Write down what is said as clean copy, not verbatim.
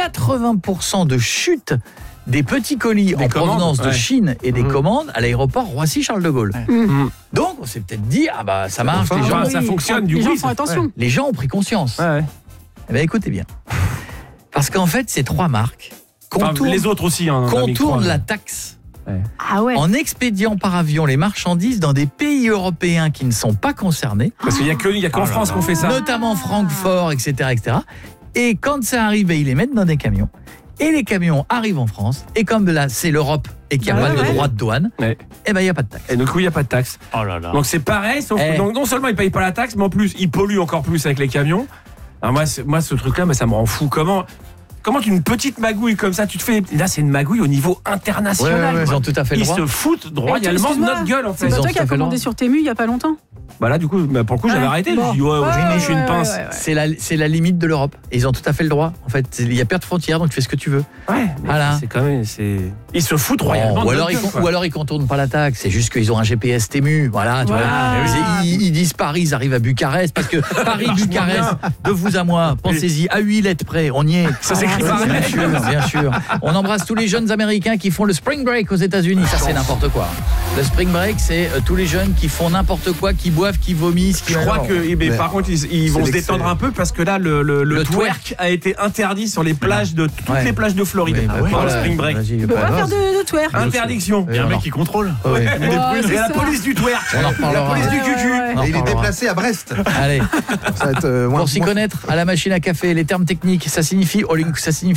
80% de chute des petits colis en provenance de Chine et des commandes à l'aéroport Roissy-Charles de Gaulle. Donc, on s'est peut-être dit, ça marche, ça fonctionne. Les gens font attention. Les gens ont pris conscience. Eh bien, écoutez bien. Parce qu'en fait, ces 3 marques les autres aussi, contournent la taxe en expédiant par avion les marchandises dans des pays européens qui ne sont pas concernés. Parce qu'il n'y a qu'en France qu'on fait ça. Notamment Francfort, etc., etc. Et quand ça arrive, ils les mettent dans des camions. Et les camions arrivent en France. Et comme là, c'est l'Europe et qu'il n'y a pas de droit de douane, eh ben, il n'y a pas de taxe. Et du coup, il n'y a pas de taxe. Oh là là. Donc c'est pareil, sauf que donc, non seulement ils ne payent pas la taxe, mais en plus, ils polluent encore plus avec les camions. Alors moi ce truc-là, ça me rend fou. Comment une petite magouille comme ça, tu te fais... Là, c'est une magouille au niveau international. Ils ont tout à fait le droit. Ils se foutent royalement de notre gueule, en fait. C'est pas toi qui as commandé sur Temu il n'y a pas longtemps? Bah là, du coup, pour le coup, j'avais arrêté. Je dis, je suis une pince. C'est la limite de l'Europe. Et ils ont tout à fait le droit. En fait, il n'y a pas de frontières, donc tu fais ce que tu veux. Voilà. C'est quand même... Ils se foutent royalement de notre gueule. Ou alors, ils contournent pas la taxe. C'est juste qu'ils ont un GPS Temu. Voilà, tu vois. Ils disent Paris, ils arrivent à Bucarest. Parce que Paris-Bucarest, de vous à moi, pensez-y, à 8 lettres près, on y est. Ça s'écrit pareil. Bien sûr. On embrasse tous les jeunes Américains qui font le Spring Break aux États-Unis. Ça, c'est n'importe quoi. Le Spring Break, c'est tous les jeunes qui font n'importe quoi, qui boivent, qui vomissent. Je crois que, par contre, ils vont se détendre un peu parce que là, le twerk a été interdit sur les plages de toutes les plages de Floride pendant le Spring Break. Tu peux pas faire de twerk. Interdiction. Il y a un mec qui contrôle. Il y a la police du twerk. On en reparlera. La police du cucu. Et il est déplacé à Brest. Allez. Pour s'y connaître, à la machine à café, les termes techniques, ça signifie